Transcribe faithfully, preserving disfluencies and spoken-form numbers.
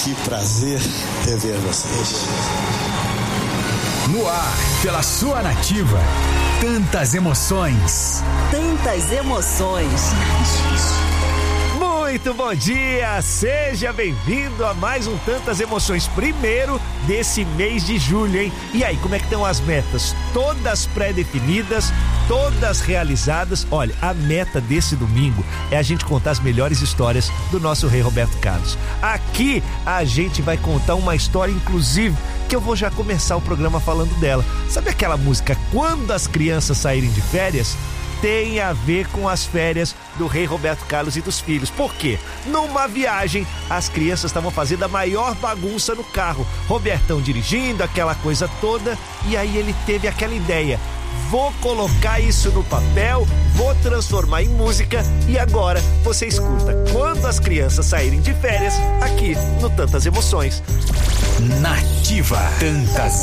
Que prazer rever vocês. No ar, pela sua Nativa. Tantas emoções. Tantas emoções. Muito bom dia, seja bem-vindo a mais um Tantas Emoções, primeiro desse mês de julho, hein? E aí, como é que estão as metas? Todas pré-definidas, todas realizadas. Olha, a meta desse domingo é a gente contar as melhores histórias do nosso rei Roberto Carlos. Aqui a gente vai contar uma história, inclusive, que eu vou já começar o programa falando dela. Sabe aquela música Quando as Crianças Saírem de Férias? Tem a ver com as férias do rei Roberto Carlos e dos filhos. Por quê? Numa viagem, as crianças estavam fazendo a maior bagunça no carro. Robertão dirigindo, aquela coisa toda, e aí ele teve aquela ideia: vou colocar isso no papel, vou transformar em música, e agora você escuta Quando as Crianças Saírem de Férias, aqui no Tantas Emoções. Nativa. Tantas